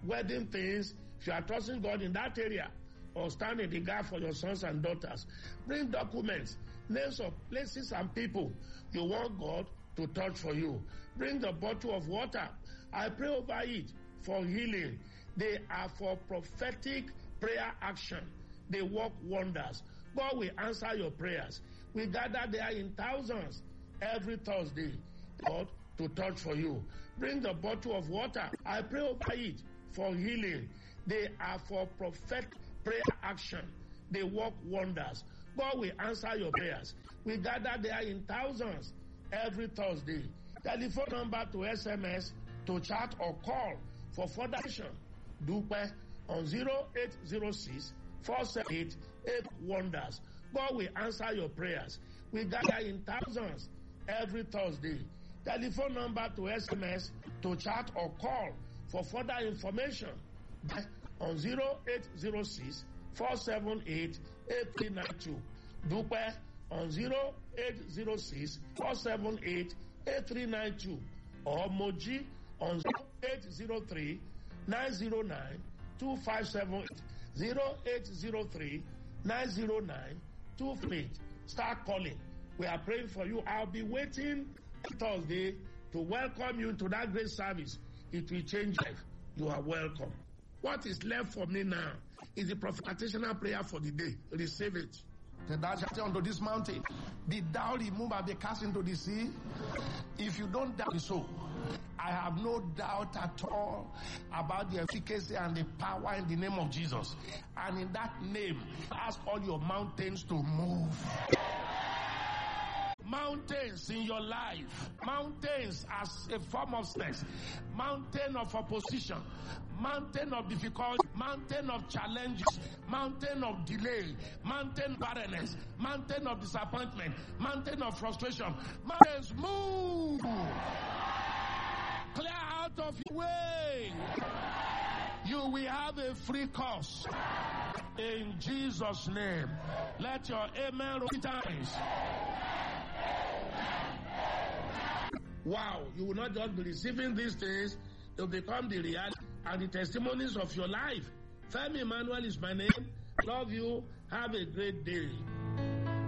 wedding things, if you are trusting God in that area, or stand in the gap for your sons and daughters, bring documents, names of places and people you want God to touch for you. Bring the bottle of water. I pray over it for healing. They are for prophetic prayer action. They work wonders. God will answer your prayers. We gather there in thousands every Thursday, God to touch for you. Bring the bottle of water. I pray over it for healing. They are for prophetic prayer action. They work wonders. God will answer your prayers. We gather there in thousands every Thursday. Telephone number to SMS, to chat or call for further action. Dupe on 0806 478 8 wonders. God will answer your prayers. We gather in thousands every Thursday. Telephone number to SMS, to chat or call for further information on 0806 478 8392. Dupe on 0806 478 8392 or Moji on 0803 909 2578. 0803 909 28. Start calling. We are praying for you. I'll be waiting Thursday to welcome you to that great service. It will change life. You are welcome. What is left for me now is the prophetical prayer for the day. Receive it. Then thou shalt say unto this mountain, be thou removed and be cast into the sea. If you don't doubt so, I have no doubt at all about the efficacy and the power in the name of Jesus. And in that name, ask all your mountains to move. Mountains in your life, mountains as a form of stress, mountain of opposition, mountain of difficulty, mountain of challenges, mountain of delay, mountain barrenness, mountain of disappointment, mountain of frustration. Mountains move. Clear out of your way. You will have a free course. In Jesus' name. Let your amen roll times. Wow, you will not just be receiving these things, they will become the reality and the testimonies of your life. Femi Emmanuel is my name. Love you. Have a great day.